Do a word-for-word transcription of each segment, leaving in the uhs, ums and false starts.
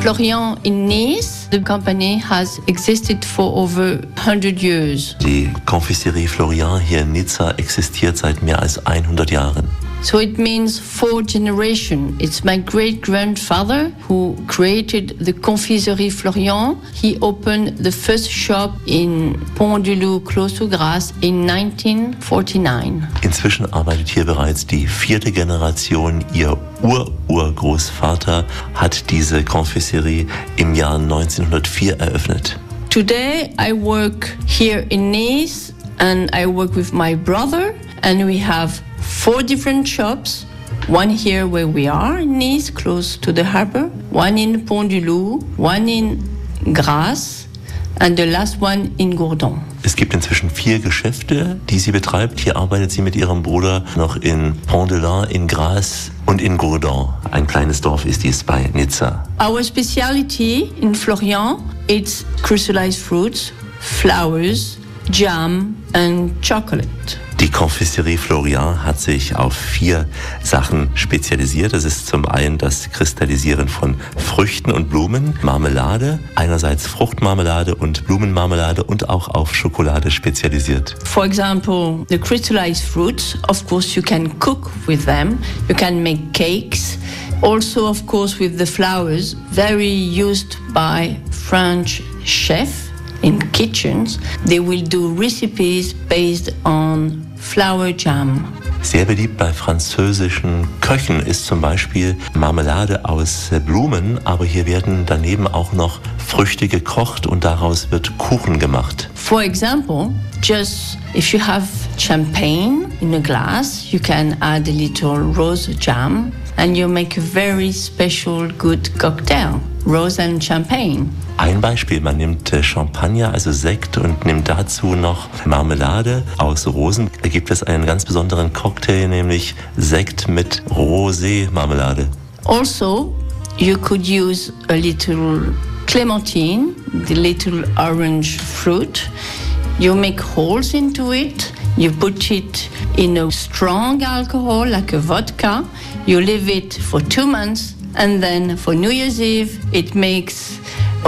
Florian in Nice. The company has existed for over one hundred years. Die Confiserie Florian hier in Nizza existiert seit mehr als hundert Jahren. So it means four generations. It's my great-grandfather who created the Confiserie Florian. He opened the first shop in Pont-du-Loup, close to Grasse, in nineteen forty-nine. Inzwischen arbeitet hier bereits die vierte Generation. Ihr Ur-Urgroßvater hat diese Confiserie im Jahr neunzehnhundertvier eröffnet. Today I work here in Nice and I work with my brother and we have four different shops, one here where we are in Nice, close to the harbor, one in Pont-du-Loup, one in Grasse, and the last one in Gourdon. Es gibt inzwischen vier Geschäfte, die sie betreibt. Hier arbeitet sie mit ihrem Bruder noch in Pont-de-Loup, in Grasse und in Gourdon. Ein kleines Dorf ist dies bei Nizza. Our specialty in Florian, it's crystallized fruits, flowers, jam and chocolate. Die Confiserie Florian hat sich auf vier Sachen spezialisiert. Das ist zum einen das Kristallisieren von Früchten und Blumen, Marmelade, einerseits Fruchtmarmelade und Blumenmarmelade und auch auf Schokolade spezialisiert. For example, the crystallized fruits, of course you can cook with them, you can make cakes. Also, of course, with the flowers, very used by French chefs in kitchens. They will do recipes based on flower jam. Sehr beliebt bei französischen Köchen ist zum Beispiel Marmelade aus Blumen, aber hier werden daneben auch noch Früchte gekocht und daraus wird Kuchen gemacht. For example, just if you have champagne in a glass, you can add a little rose jam and you make a very special good cocktail, rose and champagne. Ein Beispiel, man nimmt Champagner, also Sekt, und nimmt dazu noch Marmelade aus Rosen. Da gibt es einen ganz besonderen Cocktail, nämlich Sekt mit Rosé-Marmelade. Also, you could use a little clementine, the little orange fruit. You make holes into it. You put it in a strong alcohol, like a vodka. You leave it for two months, and then for New Year's Eve, it makes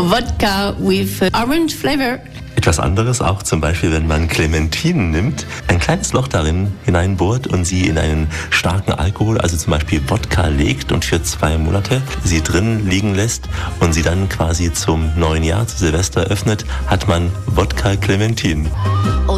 vodka with orange flavor. Etwas anderes auch zum Beispiel, wenn man Clementinen nimmt, ein kleines Loch darin hineinbohrt und sie in einen starken Alkohol, also zum Beispiel Wodka, legt und für zwei Monate sie drin liegen lässt und sie dann quasi zum neuen Jahr, zu Silvester öffnet, hat man Wodka Clementinen.